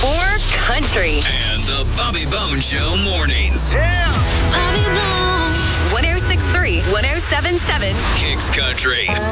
or country. And the Bobby Bone Show mornings. Bobby Bone. 106.3, 107.7. Kicks Country.